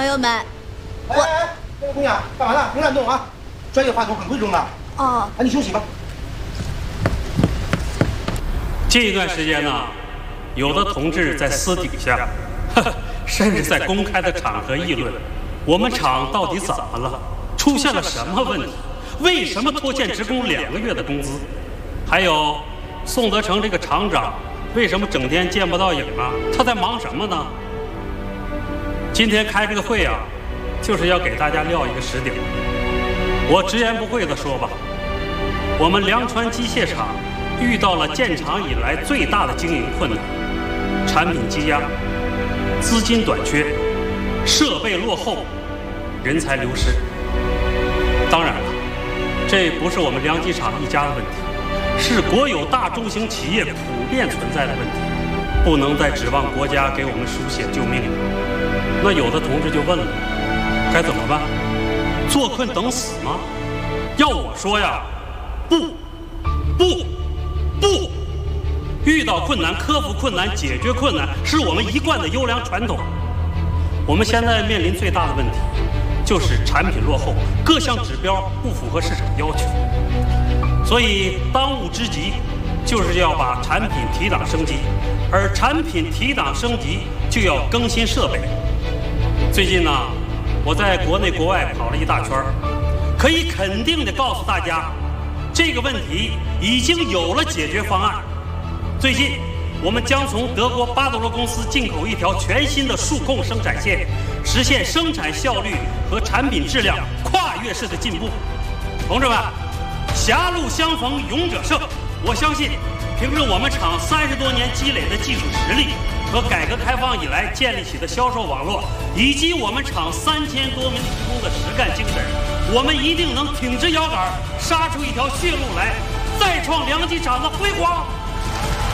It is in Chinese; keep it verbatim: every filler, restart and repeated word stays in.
友们， 我哎哎，这位姑娘干嘛呢？别乱动啊！专业话筒很贵重的。 哦， 哎，你休息吧。 这段时间呢，有的同志在私底下，呵呵，甚至在公开的场合议论，我们厂到底怎么了？出现了什么问题？为什么拖欠职工两个月的工资？还有，宋德成这个厂长为什么整天见不到影啊？他在忙什么呢？今天开这个会啊，就是要给大家撂一个实底。我直言不讳地说吧，我们良川机械厂遇到了建厂以来最大的经营困难，产品积压、资金短缺、设备落后、人才流失。当然了，这不是我们良机厂一家的问题，是国有大中型企业普遍存在的问题，不能再指望国家给我们输血救命了。那有的同志就问了，该怎么办？坐困等死吗？要我说呀，不，不，不！遇到困难，克服困难，解决困难，是我们一贯的优良传统。我们现在面临最大的问题，就是产品落后，各项指标不符合市场要求。所以，当务之急就是要把产品提档升级，而产品提档升级就要更新设备。最近呢，我在国内国外跑了一大圈，可以肯定地告诉大家，这个问题已经有了解决方案。最近，我们将从德国巴德罗公司进口一条全新的数控生产线，实现生产效率和产品质量跨越式的进步。同志们，狭路相逢勇者胜！我相信，凭着我们厂三十多年积累的技术实力和改革开放以来建立起的销售网络，以及我们厂三千多名职工的实干精神，我们一定能挺直腰杆，杀出一条血路来，再创良机厂的辉煌。